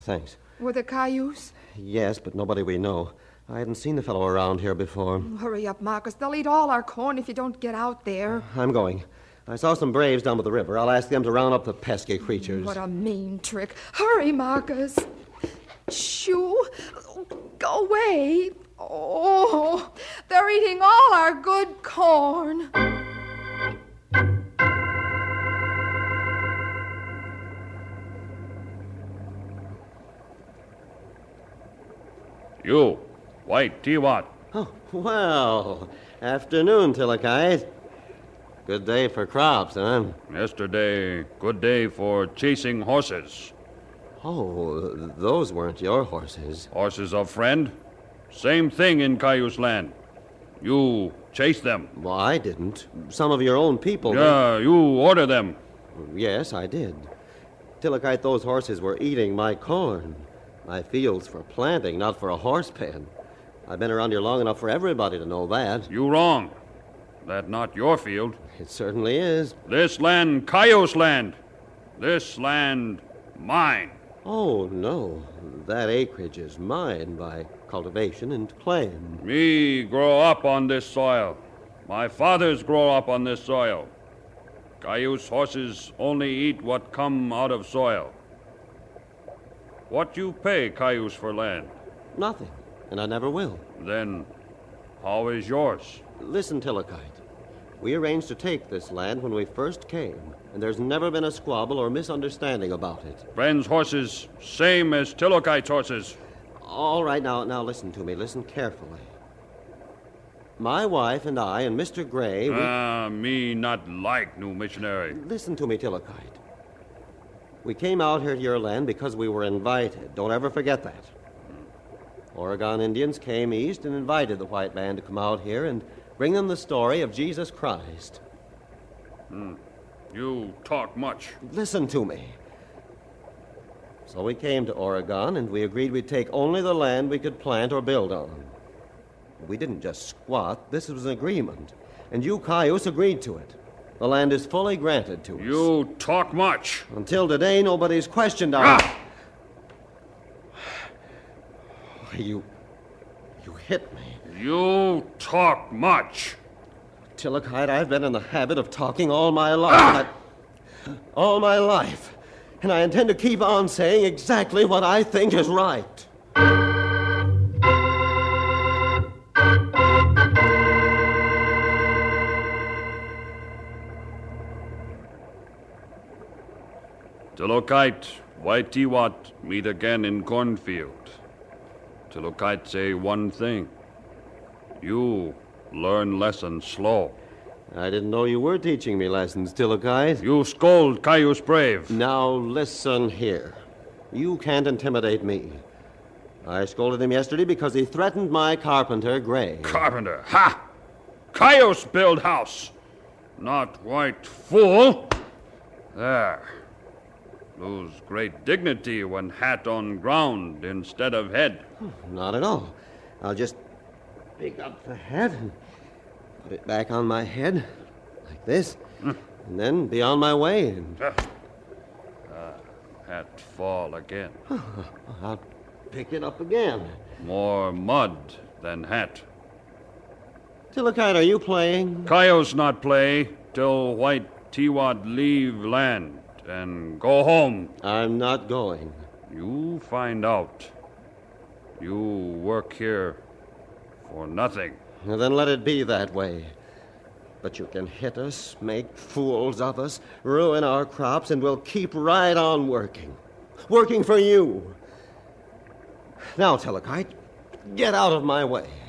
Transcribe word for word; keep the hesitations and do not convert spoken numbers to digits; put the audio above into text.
Thanks. Were the Cayuse? Yes, but nobody we know. I hadn't seen the fellow around here before. Hurry up, Marcus. They'll eat all our corn if you don't get out there. I'm going. I saw some braves down by the river. I'll ask them to round up the pesky creatures. What a mean trick. Hurry, Marcus. Shoo. Go away. Oh, they're eating all our good corn. You, White Tiwat. Oh, well, afternoon, Tilakite. Good day for crops, huh? Yesterday, good day for chasing horses. Oh, those weren't your horses. Horses of friend? Same thing in Cayuse land. You chase them. Well, I didn't. Some of your own people. Yeah, you order them. Yes, I did. Tilakite, those horses were eating my corn. My fields for planting, not for a horse pen. I've been around here long enough for everybody to know that. You wrong. That not your field. It certainly is. This land, Cayuse land. This land, mine. Oh, no. That acreage is mine by cultivation and claim. Me grow up on this soil. My fathers grow up on this soil. Cayuse horses only eat what come out of soil. What you pay Cayuse for land? Nothing, and I never will. Then how is yours? Listen, Tilakite. We arranged to take this land when we first came, and there's never been a squabble or misunderstanding about it. Friend's horses, same as Tilakite's horses. All right, now, now listen to me. Listen carefully. My wife and I and Mister Gray... We... Ah, me not like new missionary. Listen to me, Tilakite. We came out here to your land because we were invited. Don't ever forget that. Oregon Indians came east and invited the white man to come out here and bring them the story of Jesus Christ. Hmm. You talk much. Listen to me. So we came to Oregon, and we agreed we'd take only the land we could plant or build on. We didn't just squat. This was an agreement, and you, Cayuse, agreed to it. The land is fully granted to us. You talk much. Until today, nobody's questioned our... Ah! You... you hit me. You talk much. Tilakite, I've been in the habit of talking all my life. Ah! I, all my life. And I intend to keep on saying exactly what I think is right. Tilakite, White Tiwat meet again in cornfield. Tilakite say one thing. You learn lessons slow. I didn't know you were teaching me lessons, Tilakite. You scold Cayuse brave. Now listen here. You can't intimidate me. I scolded him yesterday because he threatened my carpenter, Gray. Carpenter, ha! Cayuse build house. Not white fool. There. Lose great dignity when hat on ground instead of head. Not at all. I'll just pick up the hat and put it back on my head, like this, mm. and then be on my way. And... Uh, uh, hat fall again. I'll pick it up again. More mud than hat. Tilakite, are you playing? Cayuse not play till White Tiwat leave land and go home. I'm not going. You find out. You work here for nothing. Well, then let it be that way. But you can hit us, make fools of us, ruin our crops, and we'll keep right on working. Working for you. Now, Tilakite, get out of my way.